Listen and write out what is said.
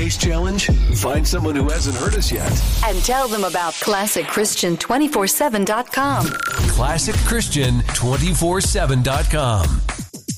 Grace Challenge? Find someone who hasn't heard us yet. And tell them about ClassicChristian247.com. ClassicChristian247.com.